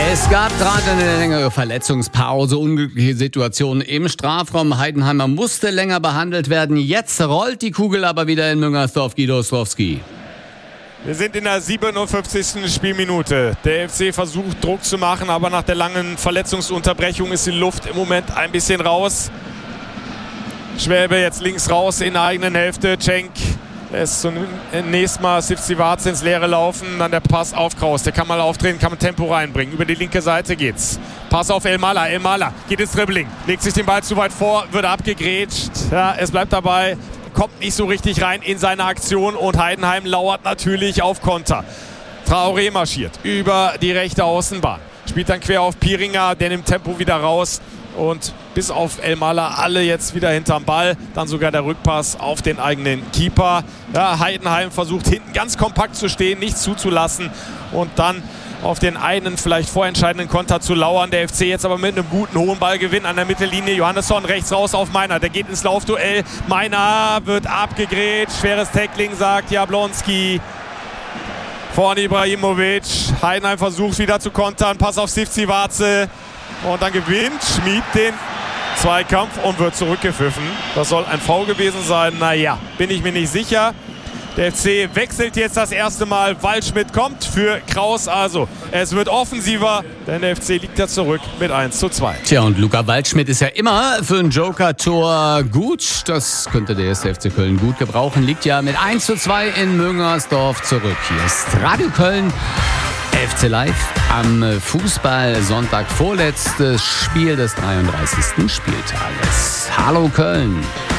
Es gab gerade eine längere Verletzungspause, unglückliche Situationen im Strafraum. Heidenheimer musste länger behandelt werden. Jetzt rollt die Kugel aber wieder in Müngersdorf. Guido Ostrowski. Wir sind in der 57. Spielminute. Der FC versucht Druck zu machen, aber nach der langen Verletzungsunterbrechung ist die Luft im Moment ein bisschen raus. Schwäbe jetzt links raus in der eigenen Hälfte. Cenk lässt zunächst mal Sivcivac ins Leere laufen. Dann der Pass auf Kraus. Der kann mal aufdrehen, kann man Tempo reinbringen. Über die linke Seite geht's. Pass auf Elmalah. Elmalah geht ins Dribbling. Legt sich den Ball zu weit vor, wird abgegrätscht. Ja, es bleibt dabei. Kommt nicht so richtig rein in seine Aktion. Und Heidenheim lauert natürlich auf Konter. Traoré marschiert über die rechte Außenbahn. Spielt dann quer auf Piringer. Der nimmt Tempo wieder raus. Und bis auf Elmalah alle jetzt wieder hinterm Ball. Dann sogar der Rückpass auf den eigenen Keeper. Ja, Heidenheim versucht hinten ganz kompakt zu stehen, nichts zuzulassen. Und dann auf den einen vielleicht vorentscheidenden Konter zu lauern. Der FC jetzt aber mit einem guten hohen Ballgewinn an der Mittellinie. Johannesson rechts raus auf Meiner. Der geht ins Laufduell. Meiner wird abgegrätscht. Schweres Tackling, sagt Jablonski. Vorne Ibrahimovic. Heidenheim versucht wieder zu kontern. Pass auf Sivcivac. Und dann gewinnt Schmid den Zweikampf und wird zurückgepfiffen. Das soll ein Foul gewesen sein. Naja, bin ich mir nicht sicher. Der FC wechselt jetzt das erste Mal. Waldschmidt kommt für Kraus. Also es wird offensiver, denn der FC liegt ja zurück mit 1:2. Tja, und Luca Waldschmidt ist ja immer für ein Joker-Tor gut. Das könnte der erste FC Köln gut gebrauchen. Liegt ja mit 1:2 in Müngersdorf zurück. Hier ist Radio Köln. FC Live am Fußball-Sonntag, vorletztes Spiel des 33. Spieltages. Hallo Köln!